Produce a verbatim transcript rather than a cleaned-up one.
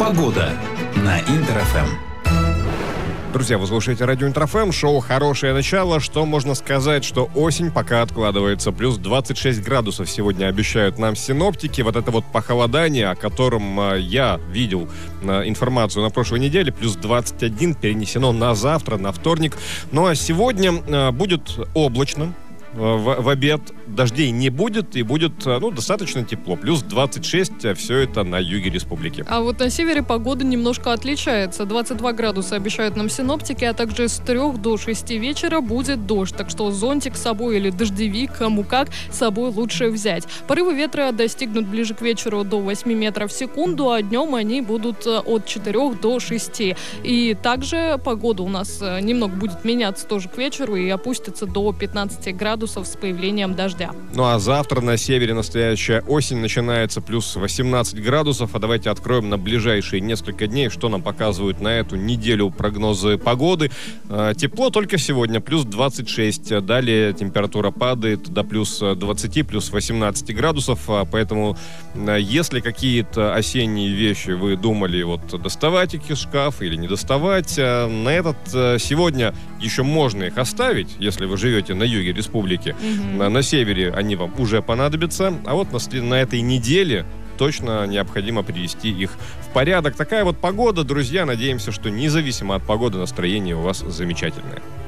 Погода на Интер-ФМ. Друзья, вы слушаете радио Интер-ФМ, шоу «Хорошее начало». Что можно сказать, что осень пока откладывается. Плюс двадцать шесть градусов сегодня обещают нам синоптики. Вот это вот похолодание, о котором э, я видел э, информацию на прошлой неделе, плюс двадцать один, перенесено на завтра, на вторник. Ну а сегодня э, будет облачно. В, в обед дождей не будет, и будет, ну, достаточно тепло. Плюс двадцать шесть, все это на юге республики. А вот на севере погода немножко отличается. двадцать два градуса обещают нам синоптики, а также с трех до шести вечера будет дождь. Так что зонтик с собой или дождевик, кому как, с собой лучше взять. Порывы ветра достигнут ближе к вечеру до восьми метров в секунду, а днем они будут от четырёх до шести. И также погода у нас немного будет меняться тоже к вечеру и опустится до пятнадцати градусов с появлением дождя. Ну а завтра на севере настоящая осень начинается, плюс восемнадцать градусов. А давайте откроем на ближайшие несколько дней, что нам показывают на эту неделю прогнозы погоды. Тепло только сегодня, плюс двадцать шесть. Далее температура падает до плюс двадцати, плюс восемнадцати градусов. Поэтому если какие-то осенние вещи вы думали вот доставать их из шкафа или не доставать, на этот сегодня еще можно их оставить, если вы живете на юге республики. Mm-hmm. На, на севере они вам уже понадобятся, а вот на, на этой неделе точно необходимо привести их в порядок. Такая вот погода, друзья. Надеемся, что независимо от погоды настроение у вас замечательное.